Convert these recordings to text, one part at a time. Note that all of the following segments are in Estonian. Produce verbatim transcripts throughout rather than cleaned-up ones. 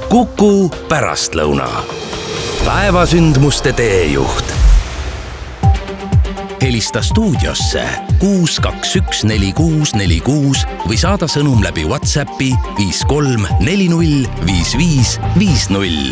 Kuku pärastlõuna. Päevasündmuste teejuht. Helista stuudiosse kuus kaks üks neli kuus neli kuus või saada sõnum läbi WhatsAppi viis kolm neli null viis viis viis null.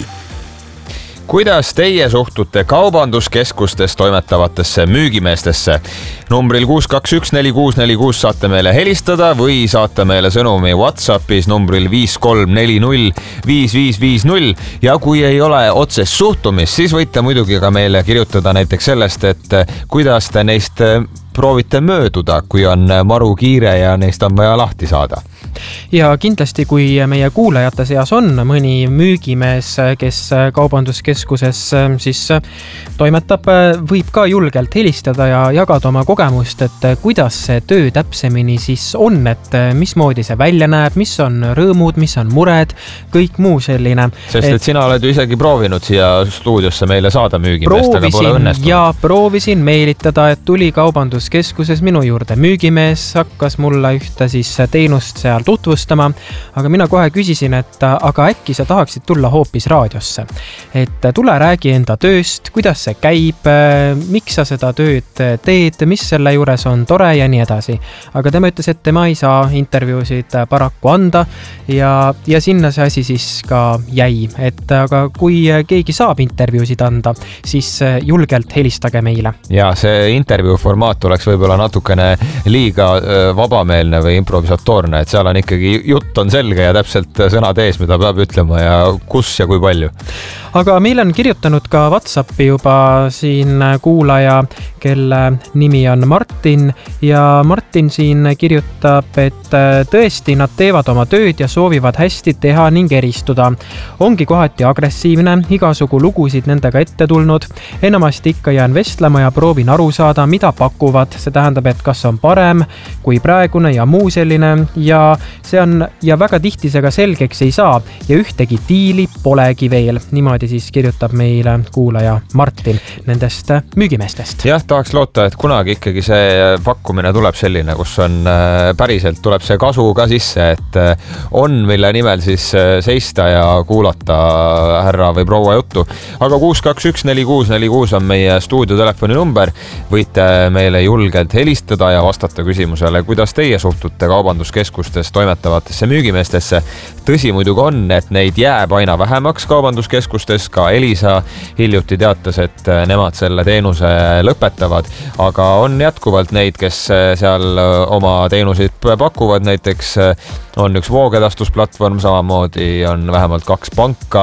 Kuidas teie suhtute kaubanduskeskustes toimetavatesse müügimeestesse? Numbril kuus kaks üks neli kuus neli kuus saate meile helistada või saate meile sõnumi WhatsAppis numbril viis kolm neli null viis viis viis null. Ja kui ei ole otsest suhtumist, siis võite muidugi ka meile kirjutada näiteks sellest, et kuidas te neist proovite mööduda, kui on maru kiire ja neist on vaja lahti saada. Ja kindlasti, kui meie kuulajate seas on mõni müügimees, kes kaubanduskeskuses siis toimetab, võib ka julgelt helistada ja jagada oma kogemust, et kuidas see töö täpsemini siis on, et mismoodi see välja näeb, mis on rõõmud, mis on mured, kõik muu selline. Sest et, et sina oled ju isegi proovinud siia stuudiosse meile saada müügimeest, aga pole õnnestunud. Ja proovisin meelitada, et tuli kaubanduskeskuses minu juurde müügimees, hakkas mulle ühte siis teenust seal tutvustama, aga mina kohe küsisin, et aga äkki sa tahaksid tulla hoopis raadiosse. Et tule räägi enda tööst, kuidas see käib, miks sa seda tööd teed, mis selle juures on tore ja nii edasi. Aga tema ütles, et tema ei saa intervjuusid paraku anda ja, ja sinna see asi siis ka jäi. Et aga kui keegi saab intervjuusid anda, siis julgelt helistage meile. Ja see intervjuu formaat oleks võib-olla natukene liiga vabameelne või improvisatoorne, et seal on ikkagi jutt on selge ja täpselt sõnad ees, mida peab ütlema ja kus ja kui palju. Aga meil on kirjutanud ka WhatsAppi juba siin kuulaja, kelle nimi on Martin ja Martin siin kirjutab, et tõesti nad teevad oma tööd ja soovivad hästi teha ning eristuda. Ongi kohati agressiivne, igasugu lugusid nendega ette tulnud. Enamasti ikka jään vestlema ja proovin aru saada, mida pakuvad. See tähendab, et kas on parem kui praegune ja muu selline ja see on ja väga tihti see ka selgeks ei saa ja ühtegi diili polegi veel. Niimoodi siis kirjutab meile kuulaja Martin nendest müügimeestest. Jah, tahaks loota, et kunagi ikkagi see pakkumine tuleb selline, kus on päriselt tuleb see kasu ka sisse, et on mille nimel siis seista ja kuulata härra või proua juttu. Aga kuus kaks üks neli kuus neli kuus on meie stuudiotelefoni number. Võite meile julgelt helistada ja vastata küsimusele, kuidas teie suhtute kaubanduskeskustes toimetavatesse müügimeestesse. Tõsi muidugi on, et neid jääb aina vähemaks kaubanduskeskustes. Ka Elisa hiljuti teatas, et nemad selle teenuse lõpetavad, aga on jätkuvalt neid, kes seal oma teenuseid pakuvad. Näiteks on üks voogedastusplatvorm, samamoodi on vähemalt kaks panka,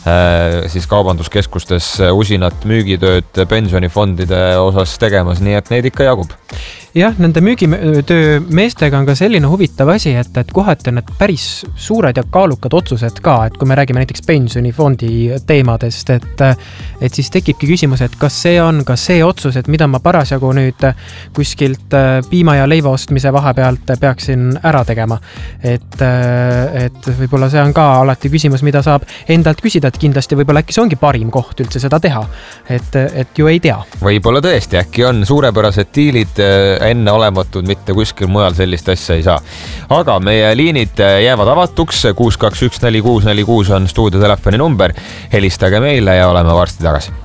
siis kaubanduskeskustes usinat müügitööd pensionifondide osas tegemas, nii et neid ikka jagub. Jah, nende müügitöö meestega on ka selline huvitav asi, et, et kohati on need päris suured ja kaalukad otsused ka, et kui me räägime näiteks pensionifondi teemadest, et, et siis tekibki küsimus, et kas see on ka see otsus, et mida ma parasjagu nüüd kuskilt piima ja leiva ostmise vahepealt peaksin ära tegema. Et, et võib-olla see on ka alati küsimus, mida saab endalt küsida, et kindlasti võib-olla äkki see ongi parim koht üldse seda teha, et, et ju ei tea. Võib-olla tõesti, äkki on suurepärased diilid enne olematud, mitte kuskil mujal sellist asja ei saa. Aga meie liinid jäävad avatuks, kuus kaks üks neli kuus neli kuus on stuudiotelefoni number, helistage meile ja oleme varsti tagasi.